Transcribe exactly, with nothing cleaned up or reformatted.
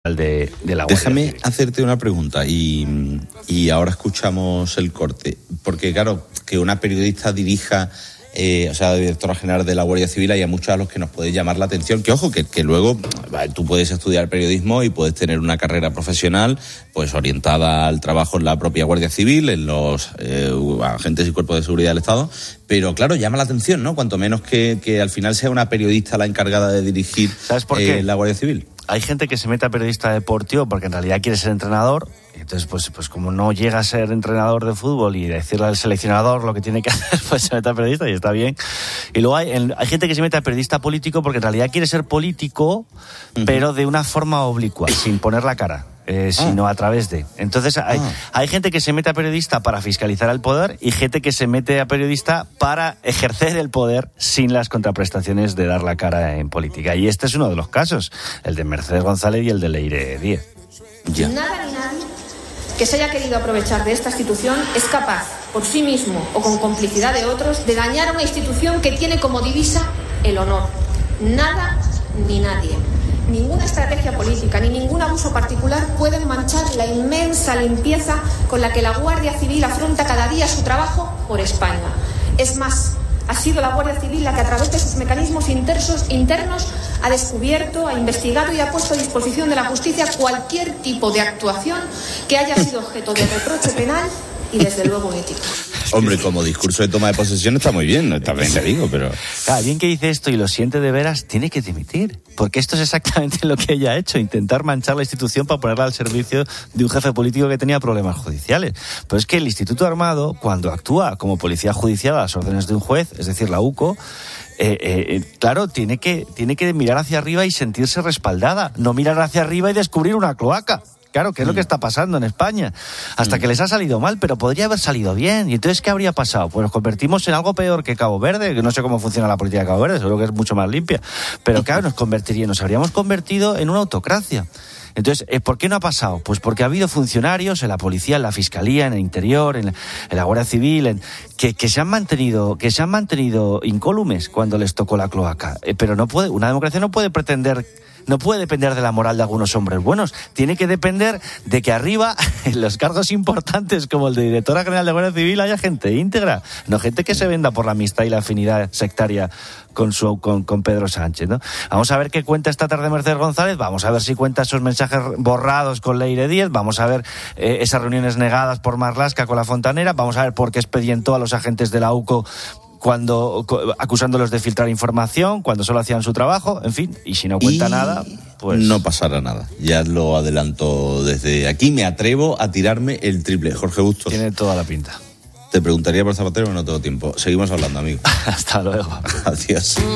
de, de la Guardia Déjame Civil. hacerte una pregunta y, y ahora escuchamos el corte, porque claro, que una periodista dirija, eh, o sea, directora general de la Guardia Civil, hay a muchos a los que nos puede llamar la atención, que ojo, que, que luego tú puedes estudiar periodismo y puedes tener una carrera profesional pues orientada al trabajo en la propia Guardia Civil, en los eh, agentes y cuerpos de seguridad del Estado, pero claro, llama la atención, ¿no? Cuanto menos que, que al final sea una periodista la encargada de dirigir ¿Sabes por qué? Eh, la Guardia Civil. Hay gente que se mete a periodista deportivo porque en realidad quiere ser entrenador, y entonces pues, pues como no llega a ser entrenador de fútbol y decirle al seleccionador lo que tiene que hacer, pues se mete a periodista y está bien. Y luego hay, hay gente que se mete a periodista político porque en realidad quiere ser político, uh-huh. pero de una forma oblicua, sin poner la cara. Eh, sino ah. a través de. Entonces hay, ah. hay gente que se mete a periodista para fiscalizar el poder y gente que se mete a periodista para ejercer el poder sin las contraprestaciones de dar la cara en política. Y este es uno de los casos, el de Mercedes González y el de Leire Díez. Ya. Nada ni nadie que se haya querido aprovechar de esta institución es capaz, por sí mismo o con complicidad de otros, de dañar a una institución que tiene como divisa el honor. Nada ni nadie. Ninguna estrategia política ni ningún abuso particular pueden manchar la inmensa limpieza con la que la Guardia Civil afronta cada día su trabajo por España. Es más, ha sido la Guardia Civil la que a través de sus mecanismos internos, internos ha descubierto, ha investigado y ha puesto a disposición de la justicia cualquier tipo de actuación que haya sido objeto de reproche penal y desde luego ético. Hombre, como discurso de toma de posesión está muy bien, no también te digo, pero... Claro, alguien que dice esto y lo siente de veras tiene que dimitir, porque esto es exactamente lo que ella ha hecho, intentar manchar la institución para ponerla al servicio de un jefe político que tenía problemas judiciales. Pero es que el Instituto Armado, cuando actúa como policía judicial a las órdenes de un juez, es decir, la U C O, Eh, eh, claro, tiene que, tiene que mirar hacia arriba y sentirse respaldada, no mirar hacia arriba y descubrir una cloaca. Claro, que es lo que está pasando en España. Hasta que les ha salido mal, pero podría haber salido bien. ¿Y entonces qué habría pasado? Pues nos convertimos en algo peor que Cabo Verde, que no sé cómo funciona la política de Cabo Verde, seguro que es mucho más limpia. Pero claro, nos convertiría, nos habríamos convertido en una autocracia. Entonces, ¿por qué no ha pasado? Pues porque ha habido funcionarios en la policía, en la fiscalía, en el interior, en la, en la Guardia Civil, en, que, que se han mantenido, que se han mantenido incólumes cuando les tocó la cloaca. Eh, pero no puede, una democracia no puede pretender, no puede depender de la moral de algunos hombres buenos. Tiene que depender de que arriba, en los cargos importantes como el de directora general de Guardia Civil, haya gente íntegra, no gente que se venda por la amistad y la afinidad sectaria con su con, con Pedro Sánchez, ¿no? Vamos a ver qué cuenta esta tarde Mercedes González, vamos a ver si cuenta esos mensajes borrados con Leire Díez, vamos a ver eh, esas reuniones negadas por Marlaska con la Fontanera, vamos a ver por qué expedientó a los agentes de la U C O cuando acusándolos de filtrar información, cuando solo hacían su trabajo, en fin, y si no cuenta y nada, pues... no pasará nada, ya lo adelanto desde aquí, me atrevo a tirarme el triple. Jorge Bustos. Tiene toda la pinta. Te preguntaría por Zapatero, pero no tengo tiempo. Seguimos hablando, amigo. Hasta luego. Adiós.